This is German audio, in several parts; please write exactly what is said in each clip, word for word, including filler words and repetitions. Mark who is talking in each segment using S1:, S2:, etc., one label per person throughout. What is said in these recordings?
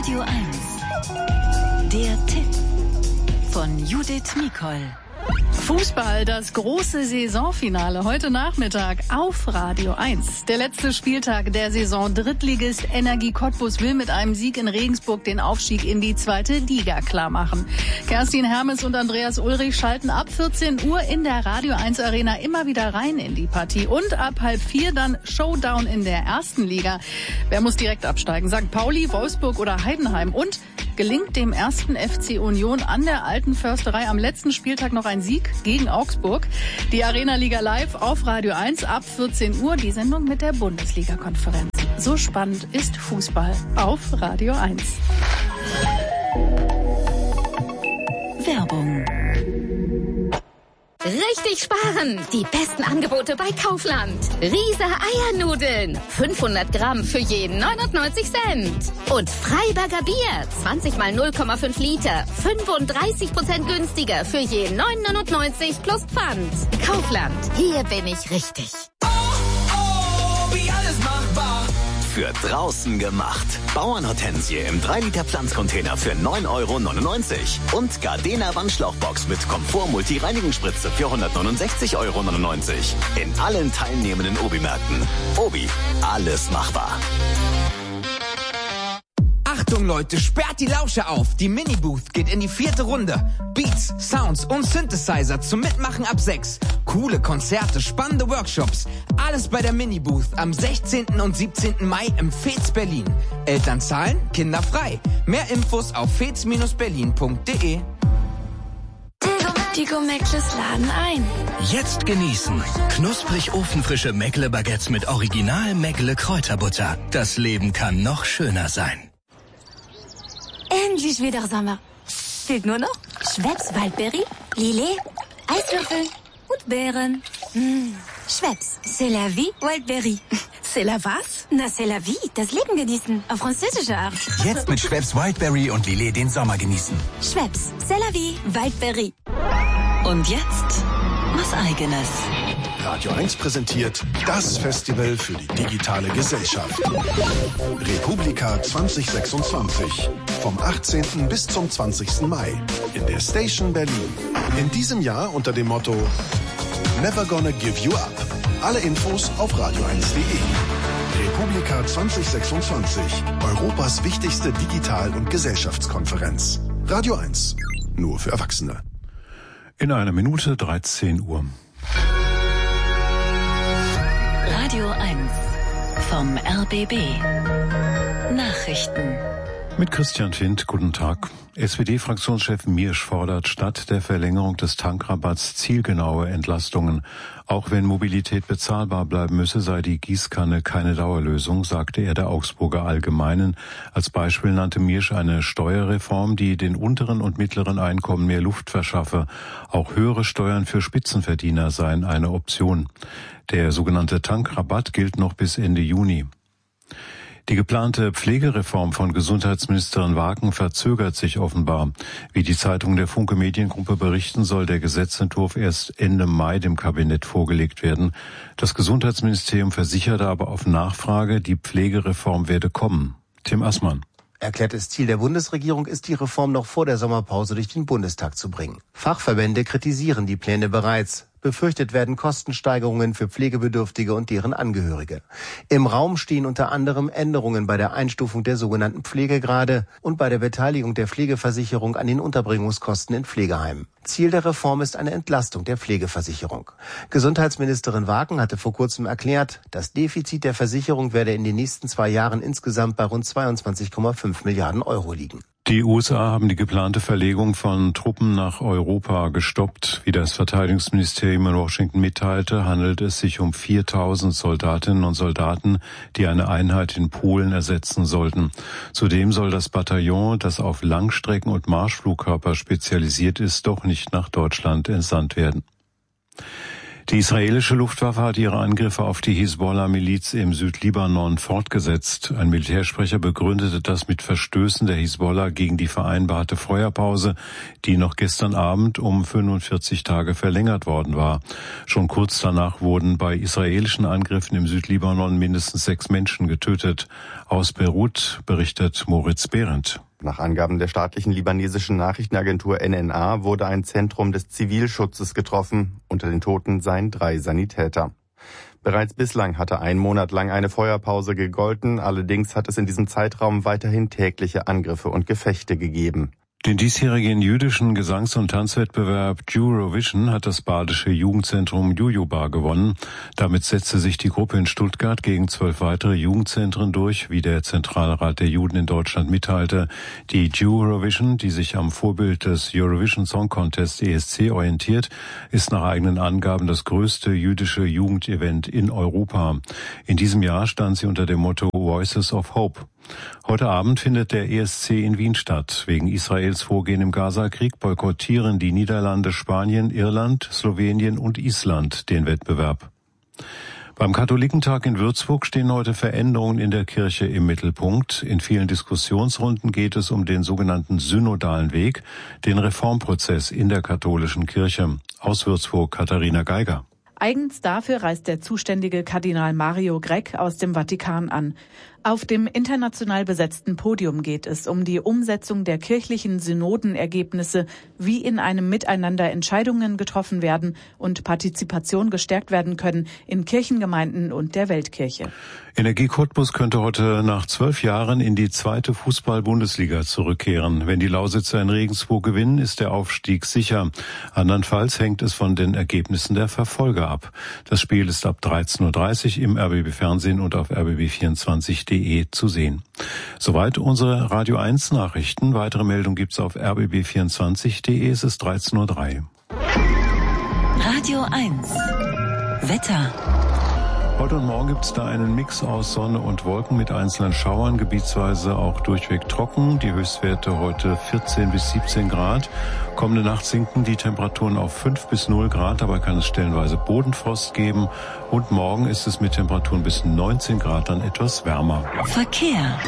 S1: Radio eins. Der Tipp von Judith Nicol.
S2: Fußball, das große Saisonfinale heute Nachmittag auf Radio eins. Der letzte Spieltag der Saison. Drittligist Energie Cottbus will mit einem Sieg in Regensburg den Aufstieg in die zweite Liga klarmachen. Kerstin Hermes und Andreas Ulrich schalten ab vierzehn Uhr in der Radio eins Arena immer wieder rein in die Partie. Und ab halb vier dann Showdown in der ersten Liga. Wer muss direkt absteigen? Sankt Pauli, Wolfsburg oder Heidenheim? Und gelingt dem ersten F C Union an der Alten Försterei am letzten Spieltag noch ein Sieg gegen Augsburg? Die Arena Liga live auf Radio eins ab vierzehn Uhr, die Sendung mit der Bundesliga-Konferenz. So spannend ist Fußball auf Radio eins.
S1: Werbung.
S3: Richtig sparen! Die besten Angebote bei Kaufland. Riese Eiernudeln. fünfhundert Gramm für jeden neunundneunzig Cent. Und Freiberger Bier. zwanzig mal null Komma fünf Liter. fünfunddreißig Prozent günstiger für jeden neun neunundneunzig plus Pfand. Kaufland. Hier bin ich richtig.
S4: Oh, oh, wie alles machbar.
S5: Für draußen gemacht. Bauernhortensie im drei Liter Pflanzcontainer für neun Euro neunundneunzig. Und Gardena Wandschlauchbox mit Komfort-Multi-Reinigungsspritze für hundertneunundsechzig Euro neunundneunzig. In allen teilnehmenden Obi-Märkten. Obi, alles machbar.
S6: Achtung Leute, sperrt die Lauscher auf. Die Mini-Booth geht in die vierte Runde. Beats, Sounds und Synthesizer zum Mitmachen ab sechs. Coole Konzerte, spannende Workshops. Alles bei der Mini-Booth am sechzehnten und siebzehnten Mai im Fez Berlin. Eltern zahlen, Kinder frei. Mehr Infos auf fez Berlin punkt de.
S7: Die Go-Meckles laden ein.
S8: Jetzt genießen. Knusprig ofenfrische Meckle-Baguettes mit Original Meckle-Kräuterbutter. Das Leben kann noch schöner sein.
S7: Endlich wieder Sommer. Fehlt nur noch Schweppes Waldberry, Lillet, Eiswürfel und Beeren. Mmh. Schweppes, c'est la vie, Waldberry. C'est la was? Na, c'est la vie, das Leben genießen. Auf französische Art.
S8: Jetzt mit Schweppes Wildberry und Lillet den Sommer genießen.
S7: Schweppes, c'est la vie, Waldberry.
S1: Und jetzt was Eigenes.
S9: Radio eins präsentiert das Festival für die digitale Gesellschaft. Republika zwanzig sechsundzwanzig. Vom achtzehnten bis zum zwanzigsten Mai in der Station Berlin. In diesem Jahr unter dem Motto Never Gonna Give You Up. Alle Infos auf radio eins punkt de. Republika zwanzig sechsundzwanzig. Europas wichtigste Digital- und Gesellschaftskonferenz. Radio eins. Nur für Erwachsene.
S10: In einer Minute dreizehn Uhr.
S1: Radio eins vom R B B. Nachrichten.
S10: Mit Christian Findt, guten Tag. S P D-Fraktionschef Miersch fordert statt der Verlängerung des Tankrabatts zielgenaue Entlastungen. Auch wenn Mobilität bezahlbar bleiben müsse, sei die Gießkanne keine Dauerlösung, sagte er der Augsburger Allgemeinen. Als Beispiel nannte Miersch eine Steuerreform, die den unteren und mittleren Einkommen mehr Luft verschaffe. Auch höhere Steuern für Spitzenverdiener seien eine Option. Der sogenannte Tankrabatt gilt noch bis Ende Juni. Die geplante Pflegereform von Gesundheitsministerin Wagen verzögert sich offenbar. Wie die Zeitung der Funke Mediengruppe berichten, soll der Gesetzentwurf erst Ende Mai dem Kabinett vorgelegt werden. Das Gesundheitsministerium versicherte aber auf Nachfrage, die Pflegereform werde kommen. Tim Assmann.
S11: Erklärtes Ziel der Bundesregierung ist, die Reform noch vor der Sommerpause durch den Bundestag zu bringen. Fachverbände kritisieren die Pläne bereits. Befürchtet werden Kostensteigerungen für Pflegebedürftige und deren Angehörige. Im Raum stehen unter anderem Änderungen bei der Einstufung der sogenannten Pflegegrade und bei der Beteiligung der Pflegeversicherung an den Unterbringungskosten in Pflegeheimen. Ziel der Reform ist eine Entlastung der Pflegeversicherung. Gesundheitsministerin Wagen hatte vor kurzem erklärt, das Defizit der Versicherung werde in den nächsten zwei Jahren insgesamt bei rund zweiundzwanzig Komma fünf Milliarden Euro liegen.
S10: Die U S A haben die geplante Verlegung von Truppen nach Europa gestoppt. Wie das Verteidigungsministerium in Washington mitteilte, handelt es sich um viertausend Soldatinnen und Soldaten, die eine Einheit in Polen ersetzen sollten. Zudem soll das Bataillon, das auf Langstrecken- und Marschflugkörper spezialisiert ist, doch nicht nach Deutschland entsandt werden. Die israelische Luftwaffe hat ihre Angriffe auf die Hisbollah-Miliz im Südlibanon fortgesetzt. Ein Militärsprecher begründete das mit Verstößen der Hisbollah gegen die vereinbarte Feuerpause, die noch gestern Abend um fünfundvierzig Tage verlängert worden war. Schon kurz danach wurden bei israelischen Angriffen im Südlibanon mindestens sechs Menschen getötet. Aus Beirut berichtet Moritz Behrendt.
S12: Nach Angaben der staatlichen libanesischen Nachrichtenagentur N N A wurde ein Zentrum des Zivilschutzes getroffen. Unter den Toten seien drei Sanitäter. Bereits bislang hatte ein Monat lang eine Feuerpause gegolten. Allerdings hat es in diesem Zeitraum weiterhin tägliche Angriffe und Gefechte gegeben.
S10: Den diesjährigen jüdischen Gesangs- und Tanzwettbewerb Eurovision hat das badische Jugendzentrum Jujuba gewonnen. Damit setzte sich die Gruppe in Stuttgart gegen zwölf weitere Jugendzentren durch, wie der Zentralrat der Juden in Deutschland mitteilte. Die Eurovision, die sich am Vorbild des Eurovision Song Contest E S C orientiert, ist nach eigenen Angaben das größte jüdische Jugendevent in Europa. In diesem Jahr stand sie unter dem Motto Voices of Hope. Heute Abend findet der E S C in Wien statt. Wegen Israels Vorgehen im Gaza-Krieg boykottieren die Niederlande, Spanien, Irland, Slowenien und Island den Wettbewerb. Beim Katholikentag in Würzburg stehen heute Veränderungen in der Kirche im Mittelpunkt. In vielen Diskussionsrunden geht es um den sogenannten synodalen Weg, den Reformprozess in der katholischen Kirche. Aus Würzburg Katharina Geiger.
S13: Eigens dafür reist der zuständige Kardinal Mario Grech aus dem Vatikan an. Auf dem international besetzten Podium geht es um die Umsetzung der kirchlichen Synodenergebnisse, wie in einem Miteinander Entscheidungen getroffen werden und Partizipation gestärkt werden können in Kirchengemeinden und der Weltkirche.
S10: Energie Cottbus könnte heute nach zwölf Jahren in die zweite Fußball-Bundesliga zurückkehren. Wenn die Lausitzer in Regensburg gewinnen, ist der Aufstieg sicher. Andernfalls hängt es von den Ergebnissen der Verfolger ab. Das Spiel ist ab dreizehn Uhr dreißig im R B B Fernsehen und auf R B B vierundzwanzig punkt de zu sehen. Soweit unsere Radio eins Nachrichten. Weitere Meldungen gibt's auf R B B vierundzwanzig punkt de. Es ist dreizehn Uhr drei.
S1: Radio eins. Wetter.
S10: Heute und morgen gibt es da einen Mix aus Sonne und Wolken mit einzelnen Schauern, gebietsweise auch durchweg trocken. Die Höchstwerte heute vierzehn bis siebzehn Grad. Kommende Nacht sinken die Temperaturen auf fünf bis null Grad, dabei kann es stellenweise Bodenfrost geben. Und morgen ist es mit Temperaturen bis neunzehn Grad dann etwas wärmer.
S1: Verkehr.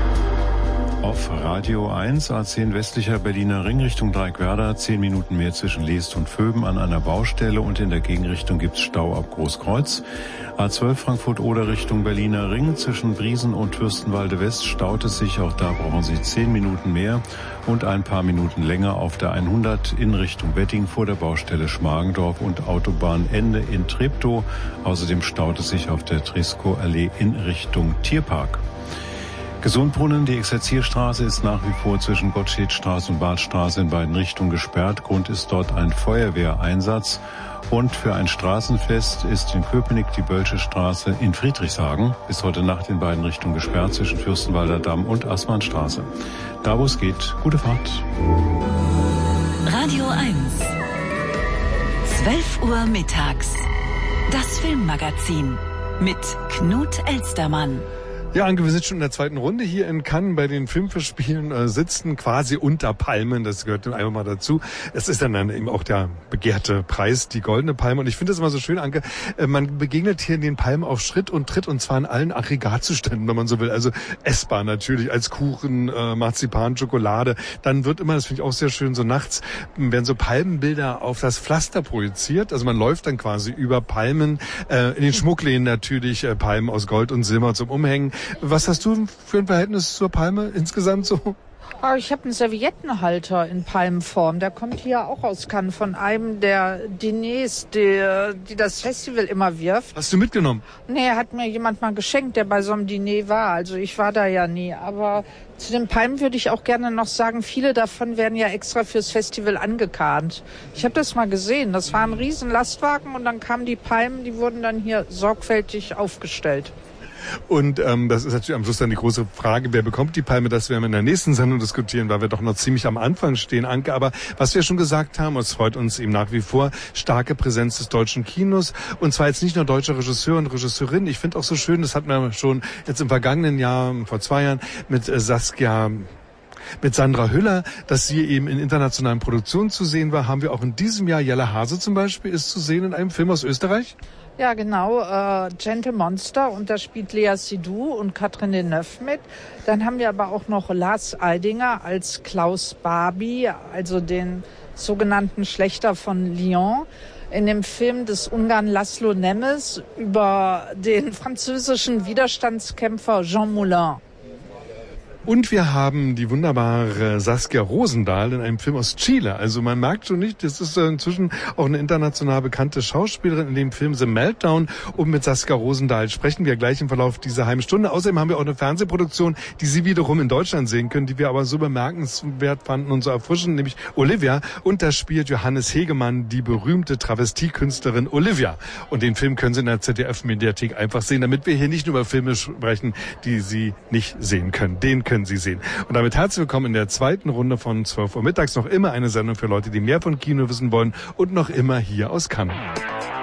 S10: Auf Radio eins, A zehn westlicher Berliner Ring Richtung Dreieckwerder, zehn Minuten mehr zwischen Leest und Vöben an einer Baustelle und in der Gegenrichtung gibt's Stau ab Großkreuz. A zwölf Frankfurt-Oder Richtung Berliner Ring, zwischen Briesen und Fürstenwalde West staut es sich, auch da brauchen Sie zehn Minuten mehr und ein paar Minuten länger auf der hundert in Richtung Wetting vor der Baustelle Schmargendorf und Autobahnende in Treptow. Außerdem staut es sich auf der Tresco-Allee in Richtung Tierpark. Gesundbrunnen, die Exerzierstraße ist nach wie vor zwischen Gottschedstraße und Badstraße in beiden Richtungen gesperrt. Grund ist dort ein Feuerwehreinsatz. Und für ein Straßenfest ist in Köpenick die Bölsche Straße in Friedrichshagen bis heute Nacht in beiden Richtungen gesperrt zwischen Fürstenwalder Damm und Assmannstraße. Da wo es geht, gute Fahrt.
S1: Radio eins. zwölf Uhr mittags. Das Filmmagazin mit Knut Elstermann.
S14: Ja, Anke, wir sind schon in der zweiten Runde hier in Cannes bei den Filmfestspielen, äh, sitzen quasi unter Palmen, das gehört dann einfach mal dazu. Es ist dann, dann eben auch der begehrte Preis, die Goldene Palme. Und ich finde das immer so schön, Anke, äh, man begegnet hier den Palmen auf Schritt und Tritt und zwar in allen Aggregatzuständen, wenn man so will. Also essbar natürlich, als Kuchen, äh, Marzipan, Schokolade. Dann wird immer, das finde ich auch sehr schön, so nachts werden so Palmenbilder auf das Pflaster projiziert. Also man läuft dann quasi über Palmen, äh, in den Schmuckläden natürlich, äh, Palmen aus Gold und Silber zum Umhängen. Was hast du für ein Verhältnis zur Palme insgesamt so?
S15: Oh, ich habe einen Serviettenhalter in Palmenform. Der kommt hier auch aus Cannes von einem der Diners, die, die das Festival immer wirft.
S14: Hast du mitgenommen?
S15: Nee, hat mir jemand mal geschenkt, der bei so einem Diner war. Also ich war da ja nie. Aber zu den Palmen würde ich auch gerne noch sagen, viele davon werden ja extra fürs Festival angekarrt. Ich habe das mal gesehen. Das war ein riesen Lastwagen und dann kamen die Palmen, die wurden dann hier sorgfältig aufgestellt.
S14: Und ähm, das ist natürlich am Schluss dann die große Frage, wer bekommt die Palme? Das werden wir in der nächsten Sendung diskutieren, weil wir doch noch ziemlich am Anfang stehen, Anke. Aber was wir schon gesagt haben, es freut uns eben nach wie vor, starke Präsenz des deutschen Kinos. Und zwar jetzt nicht nur deutsche Regisseure und Regisseurinnen. Ich finde auch so schön, das hatten wir schon jetzt im vergangenen Jahr, vor zwei Jahren, mit äh, Saskia mit Sandra Hüller, dass sie eben in internationalen Produktionen zu sehen war, haben wir auch in diesem Jahr. Jelle Hase zum Beispiel ist zu sehen in einem Film aus Österreich.
S15: Ja, genau, äh, Gentle Monster, und da spielt Lea Seydoux und Catherine Deneuve mit. Dann haben wir aber auch noch Lars Eidinger als Klaus Barbie, also den sogenannten Schlächter von Lyon, in dem Film des Ungarn Laszlo Nemes über den französischen Widerstandskämpfer Jean Moulin.
S14: Und wir haben die wunderbare Saskia Rosendahl in einem Film aus Chile. Also man merkt schon nicht, das ist inzwischen auch eine international bekannte Schauspielerin in dem Film The Meltdown. Und mit Saskia Rosendahl sprechen wir gleich im Verlauf dieser halben Stunde. Außerdem haben wir auch eine Fernsehproduktion, die Sie wiederum in Deutschland sehen können, die wir aber so bemerkenswert fanden und so erfrischend, nämlich Olivia. Und da spielt Johannes Hegemann die berühmte Travestiekünstlerin Olivia. Und den Film können Sie in der Z D F-Mediathek einfach sehen, damit wir hier nicht nur über Filme sprechen, die Sie nicht sehen können. Den können Sie sehen. Und damit herzlich willkommen in der zweiten Runde von zwölf Uhr mittags. Noch immer eine Sendung für Leute, die mehr von Kino wissen wollen und noch immer hier aus Cannes.